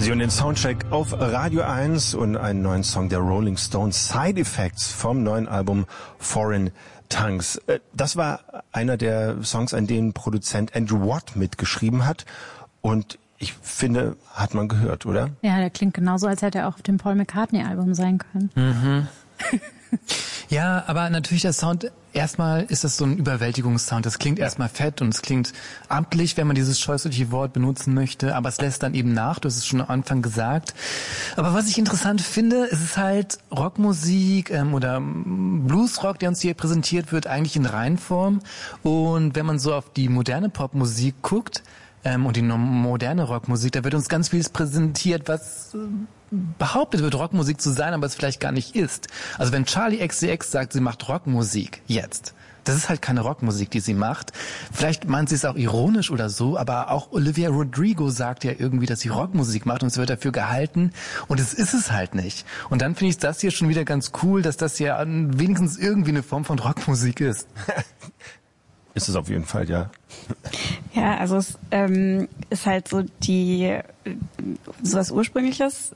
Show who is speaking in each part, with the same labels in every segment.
Speaker 1: Sie hören den Soundcheck auf Radio 1 und einen neuen Song der Rolling Stones, Side Effects vom neuen Album Foreign Tongues. Das war einer der Songs, an denen Produzent Andrew Watt mitgeschrieben hat und ich finde, hat man gehört, oder?
Speaker 2: Ja, der klingt genauso, als hätte er auch auf dem Paul McCartney-Album sein können.
Speaker 3: Mhm. Ja, aber natürlich der Sound, erstmal ist das so ein Überwältigungssound. Das klingt erstmal fett und es klingt amtlich, wenn man dieses scheußliche Wort benutzen möchte, aber es lässt dann eben nach, du hast es schon am Anfang gesagt. Aber was ich interessant finde, ist es halt Rockmusik oder Bluesrock, der uns hier präsentiert wird, eigentlich in Reinform. Und wenn man so auf die moderne Popmusik guckt und die moderne Rockmusik, da wird uns ganz vieles präsentiert, was behauptet wird, Rockmusik zu sein, aber es vielleicht gar nicht ist. Also wenn Charli XCX sagt, sie macht Rockmusik jetzt, das ist halt keine Rockmusik, die sie macht. Vielleicht meint sie es auch ironisch oder so, aber auch Olivia Rodrigo sagt ja irgendwie, dass sie Rockmusik macht und es wird dafür gehalten und es ist es halt nicht. Und dann finde ich das hier schon wieder ganz cool, dass das ja wenigstens irgendwie eine Form von Rockmusik ist.
Speaker 1: Ist es auf jeden Fall, ja.
Speaker 4: Ja, also es ist halt so sowas Ursprüngliches,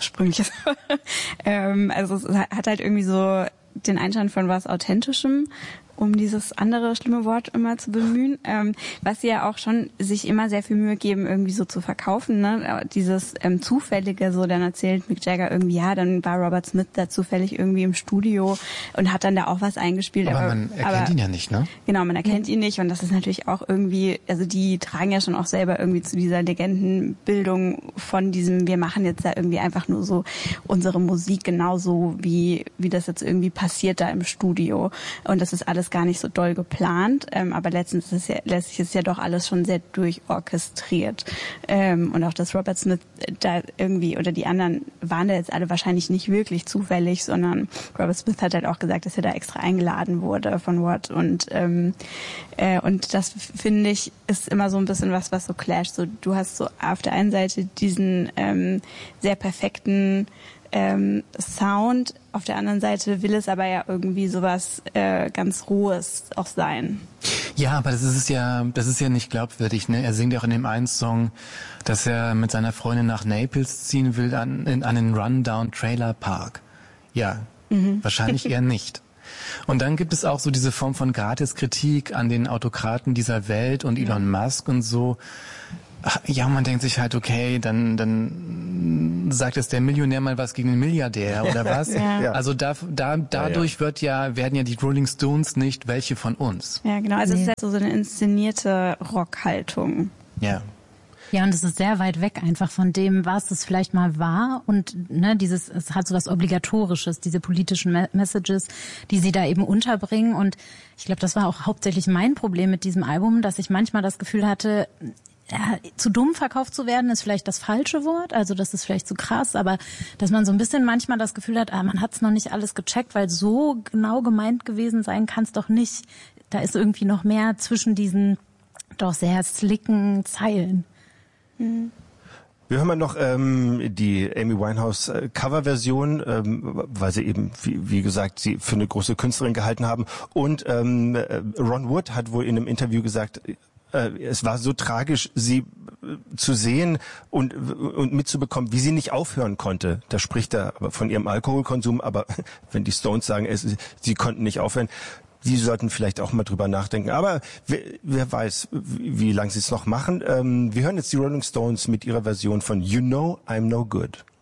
Speaker 4: also es hat halt irgendwie so den Einschein von was Authentischem, um dieses andere schlimme Wort immer zu bemühen, was sie ja auch schon sich immer sehr viel Mühe geben, irgendwie so zu verkaufen, ne? Dieses Zufällige, so dann erzählt Mick Jagger irgendwie, ja, dann war Robert Smith da zufällig irgendwie im Studio und hat dann da auch was eingespielt.
Speaker 3: Aber man erkennt ihn ja nicht, ne?
Speaker 4: Genau, man erkennt ihn nicht und das ist natürlich auch irgendwie, also die tragen ja schon auch selber irgendwie zu dieser Legendenbildung von diesem, wir machen jetzt da irgendwie einfach nur so unsere Musik genauso, wie das jetzt irgendwie passiert da im Studio und das ist alles gar nicht so doll geplant, aber letztens letztlich ist ja doch alles schon sehr durchorchestriert. Und auch, dass Robert Smith da irgendwie, oder die anderen waren da jetzt alle wahrscheinlich nicht wirklich zufällig, sondern Robert Smith hat halt auch gesagt, dass er da extra eingeladen wurde von Watt und das finde ich ist immer so ein bisschen was so clasht. So, du hast so auf der einen Seite diesen sehr perfekten Sound, auf der anderen Seite will es aber ja irgendwie sowas ganz Rohes auch sein.
Speaker 3: Ja, aber das ist ja nicht glaubwürdig, ne? Er singt ja auch in dem einen Song, dass er mit seiner Freundin nach Naples ziehen will an den Rundown Trailer Park. Ja, wahrscheinlich eher nicht. Und dann gibt es auch so diese Form von Gratiskritik an den Autokraten dieser Welt und Elon Musk und so. Ja, man denkt sich halt, okay, dann sagt jetzt der Millionär mal was gegen den Milliardär oder was? Ja. Also dadurch werden ja die Rolling Stones nicht welche von uns.
Speaker 4: Ja, genau. Also es ist halt so eine inszenierte Rockhaltung.
Speaker 3: Ja.
Speaker 2: Ja, und es ist sehr weit weg einfach von dem, was es vielleicht mal war und ne, es hat so was Obligatorisches, diese politischen Messages, die sie da eben unterbringen und ich glaube, das war auch hauptsächlich mein Problem mit diesem Album, dass ich manchmal das Gefühl hatte, ja, zu dumm verkauft zu werden, ist vielleicht das falsche Wort, also das ist vielleicht zu krass, aber dass man so ein bisschen manchmal das Gefühl hat, man hat es noch nicht alles gecheckt, weil so genau gemeint gewesen sein kann es doch nicht. Da ist irgendwie noch mehr zwischen diesen doch sehr slicken Zeilen.
Speaker 4: Mhm.
Speaker 1: Wir hören mal noch die Amy Winehouse Coverversion, weil sie eben, wie gesagt, sie für eine große Künstlerin gehalten haben. Und Ron Wood hat wohl in einem Interview gesagt, es war so tragisch, sie zu sehen und mitzubekommen, wie sie nicht aufhören konnte. Da spricht er aber von ihrem Alkoholkonsum, aber wenn die Stones sagen, sie konnten nicht aufhören, die sollten vielleicht auch mal drüber nachdenken. Aber wer weiß, wie lange sie es noch machen. Wir hören jetzt die Rolling Stones mit ihrer Version von You Know I'm No Good.